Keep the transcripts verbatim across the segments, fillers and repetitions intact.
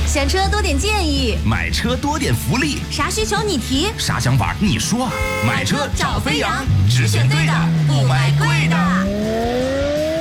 选车多点建议， 买车多点福利， 啥需求你提， 啥想法你说。买车找飞扬，只选对的，不买贵的。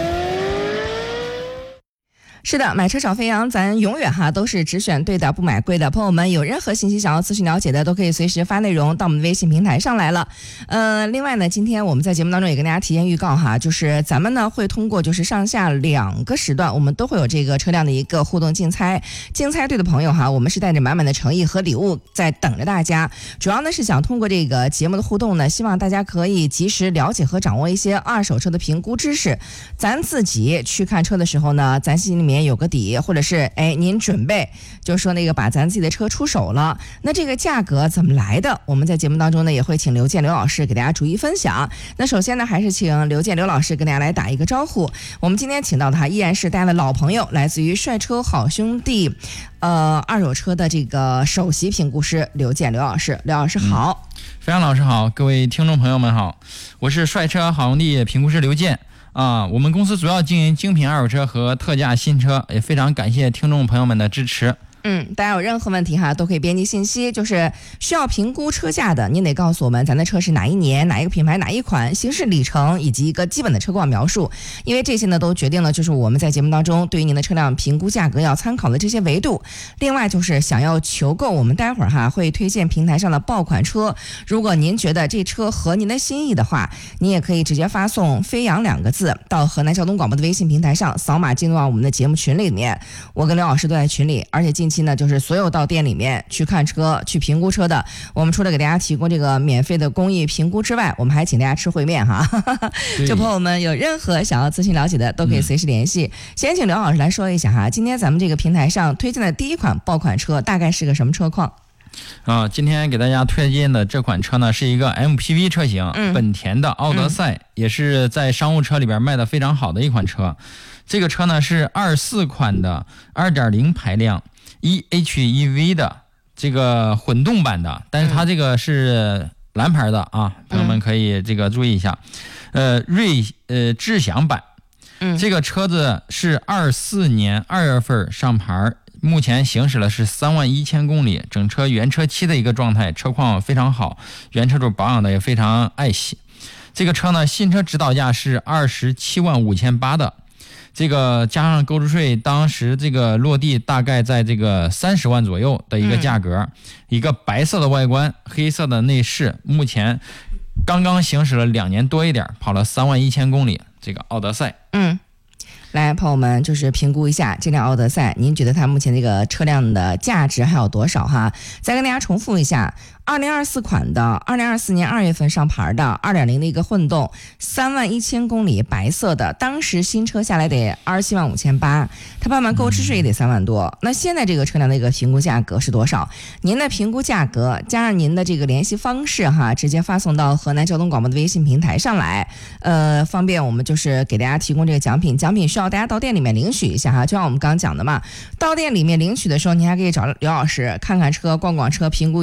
是的，买车找飞扬，咱永远哈都是只选对的，不买贵的。朋友们有任何信息想要咨询了解的，都可以随时发内容到我们的微信平台上来了。呃，另外呢，今天我们在节目当中也跟大家提前预告哈，就是咱们呢会通过就是上下两个时段，我们都会有这个车辆的一个互动竞猜。竞猜对的朋友哈，我们是带着满满的诚意和礼物在等着大家。主要呢是想通过这个节目的互动呢，希望大家可以及时了解和掌握一些二手车的评估知识。咱自己去看车的时候呢，咱心里面有个底，或者是哎您准备就是说那个把咱自己的车出手了，那这个价格怎么来的，我们在节目当中呢也会请刘健刘老师给大家逐一分享。那首先呢还是请刘健刘老师跟大家来打一个招呼。我们今天请到的哈依然是大家的老朋友，来自于帅车好兄弟呃二手车的这个首席评估师刘健刘老师。刘老师好。 嗯，飞扬老师好，各位听众朋友们好，我是帅车好兄弟评估师刘健啊，我们公司主要经营精品二手车和特价新车，也非常感谢听众朋友们的支持。 嗯，大家有任何问题哈，都可以编辑信息，就是需要评估车价的，您得告诉我们咱的车是哪一年、哪一个品牌、哪一款、行驶里程以及一个基本的车况描述，因为这些呢都决定了就是我们在节目当中对于您的车辆评估价格要参考的这些维度。另外就是想要求购，我们待会儿哈会推荐平台上的爆款车，如果您觉得这车合您的心意的话，您也可以直接发送飞扬两个字到河南交通广播的微信平台上，扫码进入到我们的节目群里面，我跟刘老师都在群里，而且近期呢就是所有到店里面去看车去评估车的，我们除了给大家提供这个免费的公益评估之外，我们还请大家吃烩面哈。就朋友们有任何想要咨询了解的都可以随时联系、嗯、先请刘老师来说一下哈，今天咱们这个平台上推荐的第一款爆款车大概是个什么车况啊？今天给大家推荐的这款车呢是一个 M P V 车型、嗯、本田的奥德赛、嗯、也是在商务车里边卖的非常好的一款车。这个车呢是二四款的 二点零 排量 E H E V 的这个混动版的，但是它这个是蓝牌的啊，朋友们可以这个注意一下。呃，锐呃智享版，嗯，这个车子是二四年二月份上牌，目前行驶了是三万一千公里，整车原车漆的一个状态，车况非常好，原车主保养的也非常爱惜。这个车呢，新车指导价是二十七万五千八的。这个加上购置税，当时这个落地大概在这个三十万左右的一个价格、嗯、一个白色的外观，黑色的内饰，目前刚刚行驶了两年多一点，跑了三万一千公里，这个奥德赛。 嗯，来朋友们就是评估一下这辆奥德赛，您觉得它目前这个车辆的价值还有多少哈？再跟大家重复一下，二零二四款的二零二四年二月份上牌的 二点零 的一个混动，三万一千公里，白色的，当时新车下来得二十七万五千八，它办完购置税也得三万多。那现在这个车辆的一个评估价格是多少？您的评估价格加上您的这个联系方式哈，直接发送到河南交通广播的微信平台上来，呃，方便我们就是给大家提供这个奖品。奖品需要大家到店里面领取一下哈，就像我们刚刚讲的嘛，到店里面领取的时候，您还可以找刘老师看看车、逛逛车、评估